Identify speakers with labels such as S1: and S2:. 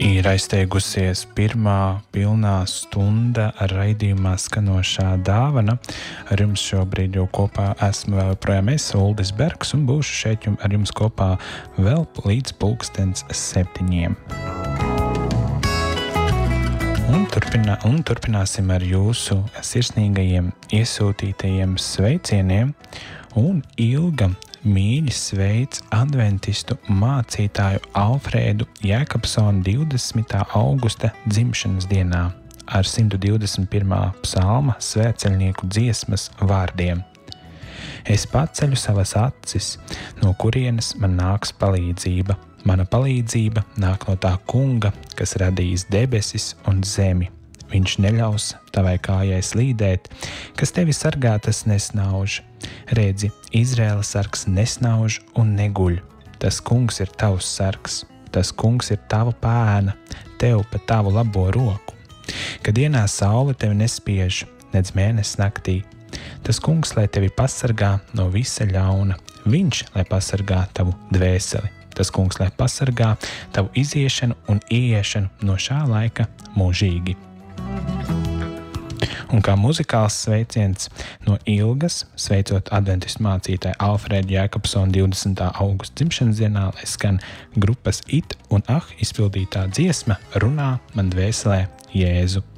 S1: Ir aizteigusies pirmā pilnā stunda raidījumā skanošā dāvana. Ar jums šobrīd jau kopā esmu vēl projām es, Uldis Bergs, un būšu šeit ar jums kopā vēl līdz 7:00. Un turpināsim ar jūsu sirsnīgajiem iesūtītajiem sveicieniem, un Ilga mīļi sveic adventistu mācītāju Alfrēdu Jēkabsonu 20. augusta dzimšanas dienā ar 121. psalma svētceļnieku dziesmas vārdiem. Es paceļu savas acis, no kurienes man nāks palīdzība. Mana palīdzība nāk no tā kunga, kas radījis debesis un zemi. Viņš neļaus tavai kājai slīdēt, kas tevi sargā, tas nesnauž. Redzi, Izraēla sargs nesnauž un neguļ. Tas kungs ir tavs sargs, tas kungs ir tava pēna, tev pa tavu labo roku. Kad dienā saule tevi nespiež, nedz mēnesis naktī. Tas kungs, lai tevi pasargā no visa ļauna, viņš, lai pasargā tavu dvēseli. Tas kungs, lai pasargā tavu iziešanu un ieiešanu no šā laika mūžīgi. Un kā muzikāls sveiciens no Ilgas, sveicot adventistu mācītāju Alfrēdu Jēkabsonu 20. augusta dzimšanas dienā, lai skan grupas IT un izpildītā dziesma Runā man dvēselē Jēzu.